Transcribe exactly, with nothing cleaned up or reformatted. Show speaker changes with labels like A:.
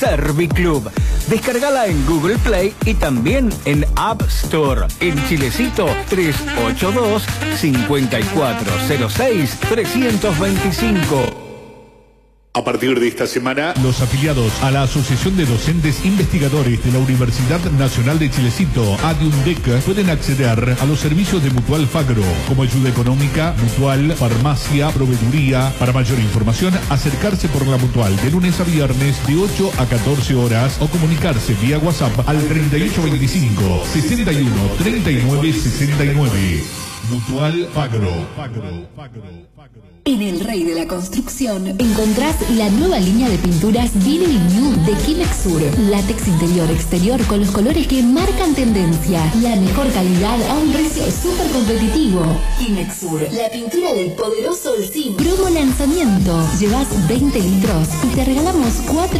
A: Serviclub. Descargala en Google Play y también en App Store. En Chilecito tres ocho dos, cinco cuatro cero seis, tres dos cinco.
B: A partir de esta semana,
C: los afiliados a la Asociación de Docentes Investigadores de la Universidad Nacional de Chilecito, ADIUNDEC, pueden acceder a los servicios de Mutual Fagro, como ayuda económica, mutual, farmacia, proveeduría. Para mayor información, acercarse por la Mutual de lunes a viernes de ocho a catorce horas o comunicarse vía WhatsApp al treinta y ocho veinticinco, sesenta y uno, treinta y nueve sesenta y nueve. Mutual Fagro.
D: En El Rey de la Construcción encontrás la nueva línea de pinturas Vinyl New de Kimex Sur. Látex interior-exterior con los colores que marcan tendencia. La mejor calidad a un precio súper competitivo. Kimex Sur, la pintura del poderoso Holcim. Promo lanzamiento. Llevas veinte litros y te regalamos cuatro